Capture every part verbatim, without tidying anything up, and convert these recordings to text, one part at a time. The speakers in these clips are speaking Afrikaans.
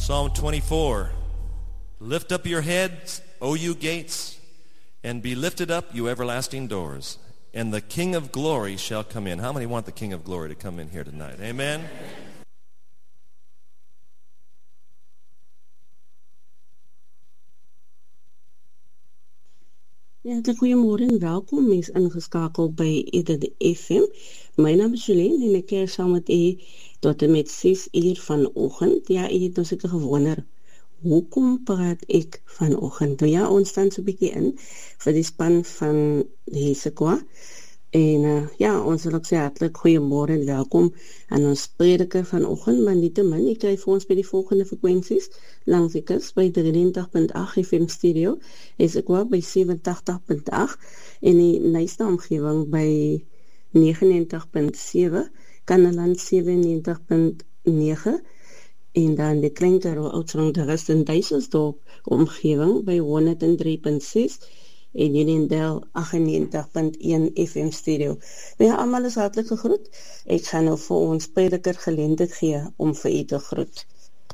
Psalm twenty-four. Lift up your heads, O you gates, and be lifted up, you everlasting doors, and the King of glory shall come in. How many want the King of glory to come in here tonight? Amen? Ja, goeiemôre en welkom. Mens ingeskakel by Ede F M. My naam is Jolene en ek keer saam met u tot en met ses uur vanoggend. Ja, u het nou seker gewonder, hoekom praat ek vanoggend? Nou ja, ons staan so 'n bietjie in vir die span van die Hesekwa. En uh, ja, ons wil ook sê hartlik goeiemôre en welkom aan ons prediker vanoggend, maar nietemin, ek kry vir ons by die volgende frekwensies langs die kus by drie drie nul punt agt F M Stereo, is ek wel by sewe agt punt agt en die nuutste omgewing by nege negentig punt sewe, Kanaland sewe negentig punt nege en dan die Kleinkaro Oudtshoorn de Rust in Duiselsdorp omgewing by honderd drie punt ses en Unionville agt negentig punt een F M Stereo. Ja, almal is hartlik gegroet. Ek gaan nou vir ons prediker geleentheid gee om vir u te groet.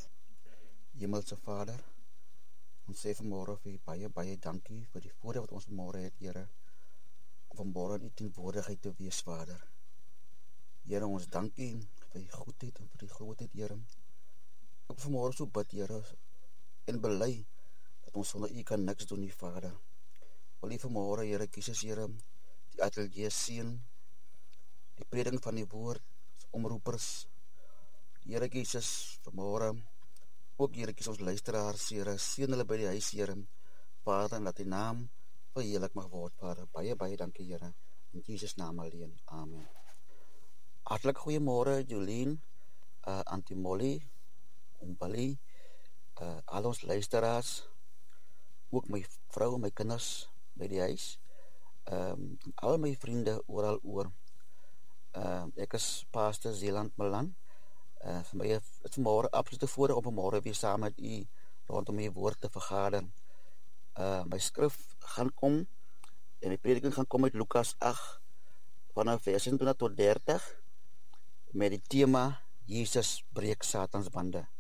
Hemelse Vader, ons sê vanmôre vir u baie, baie dankie vir die voorreg wat ons vanmôre het, Here, om vanmôre in u teenwoordigheid te wees, Vader. Here, ons dankie vir die goedheid en vir die grootheid, Here. Ek vanmôre so bid, Here, en bely dat ons sonder u kan niks doen nie, Vader. Wil u vanmôre, Here, kies as Here, die atelier seën, die preding van die woord, omroepers, Here, kies as vanmôre, ook Here, kies ons luisteraars, Here, seën hulle by die huis, Here, Vader, en laat die naam verheerlik mag word, Vader. Baie, baie dankie, Here, in Jesus naam alleen, amen. Hartlik goeiemôre, Jolene, uh, Auntie Molly, Ombali, uh, al ons luisteraars, ook my vrou en my kinders by die huis, um, al my vriende oral oor. Uh, ek is Pastor Zeeland Malan. Uh, vir my is vanmôre absolute voorreg om vanmôre weer saam met u rondom die woord te vergader. Uh, my skrif gaan kom en die prediking gaan kom uit Lukas agt vanaf vers eenentwintig tot dertig met die tema Jesus breek Satans bande.